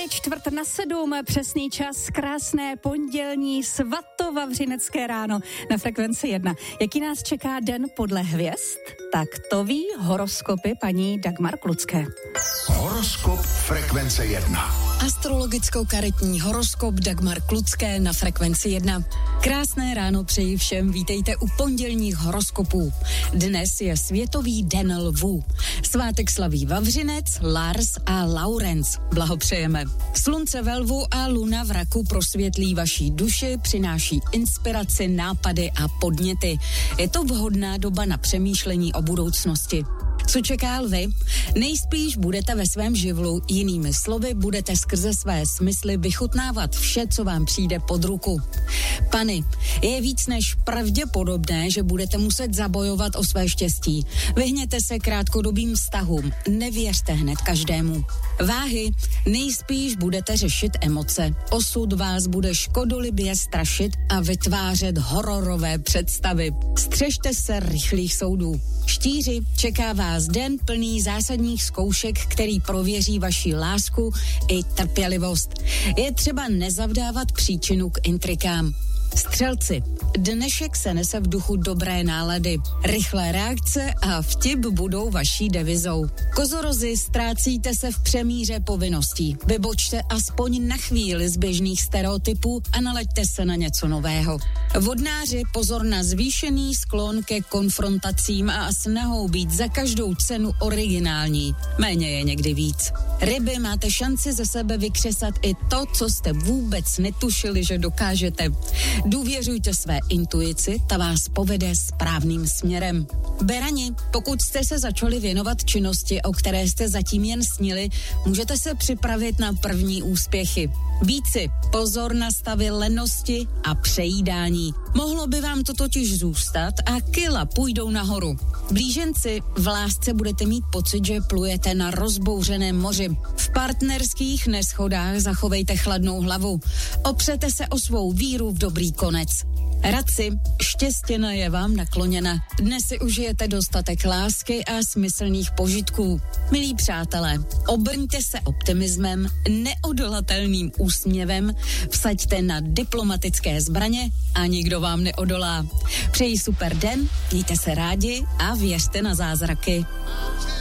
6:45, přesný čas, krásné pondělní svatovavřinecké ráno na Frekvenci 1. Jaký nás čeká den podle hvězd? Tak to ví horoskopy paní Dagmar Klucké. Horoskop Frekvence 1. Astrologicko-karetní horoskop Dagmar Klucké na Frekvenci 1. Krásné ráno přeji všem, vítejte u pondělních horoskopů. Dnes je Světový den lvů. Svátek slaví Vavřinec, Lars a Laurenc. Blahopřejeme. Slunce ve lvu a luna v raku prosvětlí vaší duši, přináší inspiraci, nápady a podněty. Je to vhodná doba na přemýšlení o budoucnosti. Co čeká lvy? Nejspíš budete ve svém živlu, jinými slovy budete skrze své smysly vychutnávat vše, co vám přijde pod ruku. Pany, je víc než pravděpodobné, že budete muset zabojovat o své štěstí. Vyhněte se krátkodobým vztahům, nevěřte hned každému. Váhy, nejspíš budete řešit emoce. Osud vás bude škodolibě strašit a vytvářet hororové představy. Střežte se rychlých soudů. Štíři, čeká vás den plný zásadních zkoušek, který prověří vaši lásku i trpělivost. Je třeba nezavdávat příčinu k intrikám. Střelci, dnešek se nese v duchu dobré nálady. Rychlé reakce a vtip budou vaší devizou. Kozorozi, ztrácíte se v přemíře povinností. Vybočte aspoň na chvíli z běžných stereotypů a nalaďte se na něco nového. Vodnáři, pozor na zvýšený sklon ke konfrontacím a snahou být za každou cenu originální. Méně je někdy víc. Ryby, máte šanci ze sebe vykřesat i to, co jste vůbec netušili, že dokážete. Důvěřujte své intuici, ta vás povede správným směrem. Berani, pokud jste se začali věnovat činnosti, o které jste zatím jen snili, můžete se připravit na první úspěchy. Víci, pozor na stavy lenosti a přejídání. Mohlo by vám to totiž zůstat a kila půjdou nahoru. Blíženci, v lásce budete mít pocit, že plujete na rozbouřeném moři. V partnerských neshodách zachovejte chladnou hlavu. Opřete se o svou víru v dobrý konec. Radci, štěstěna je vám nakloněna. Dnes si užijete dostatek lásky a smyslných požitků. Milí přátelé, obrňte se optimismem, neodolatelným úsměvem, vsaďte na diplomatické zbraně a nikdo vám neodolá. Přeji super den, mějte se rádi a věřte na zázraky.